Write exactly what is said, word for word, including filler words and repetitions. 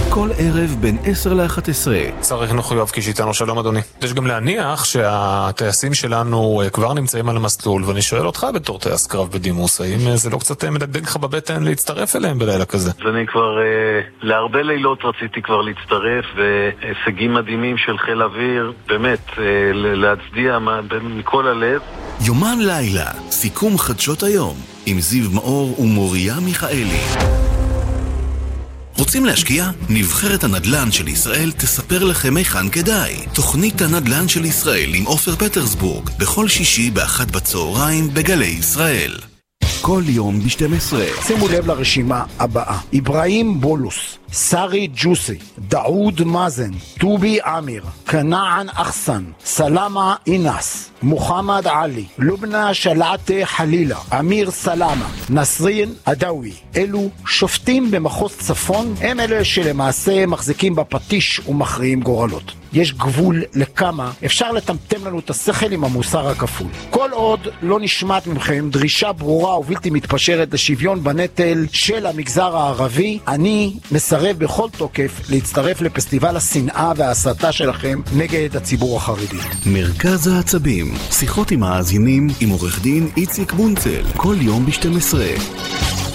כל ערב בין עשר לאחת עשרה. שר החינוך יואב קיש איתנו, שלום אדוני. יש גם להניח שהטייסים שלנו כבר נמצאים על המסלול, ואני שואל אותך בתור טייס קרב בדימוס, האם זה לא קצת מדגדג לך בבטן להצטרף אליהם בלילה כזה? אז אני כבר, אה, להרבה לילות רציתי כבר להצטרף, והישגים מדהימים של חיל אוויר, באמת, אה, להצדיע מכל הלב. יומן לילה, סיכום חדשות היום, עם זיו מאור ומוריה מיכאלי. רוצים להשקיע? נבחרת הנדל"ן של ישראל תספר לכם היכן כדאי. תוכנית הנדל"ן של ישראל עם עופר פטרסבורג, בכל שישי באחת בצהריים בגלי ישראל. כל יום ב-שתים עשרה. שימו לב לרשימה הבאה: איברהים בולוס, סארי ג'וסי, דאוד מאזן, טובי אמיר, כנען אחסן, סלאמה אינס, מוחמד עלי, לובנה שלעתה חלילה, אמיר סלאמה, נסרין אדאוי. אלו שופטים במחוז צפון, הם אלה שלמעשה מחזיקים בפטיש ומכריעים גורלות. יש גבול לכמה אפשר לטמטם לנו את השכל עם המוסר הכפול. כל עוד לא נשמעת מכם דרישה ברורה ובלתי מתפשרת לשוויון בנטל של המגזר הערבי, אני מסרב בכל תוקף להצטרף לפסטיבל השנאה וההסתה שלכם נגד הציבור החרדי. מרכז העצבים, שיחות עם האזינים עם עורך דין איציק בונצל, כל יום ב-שתים עשרה.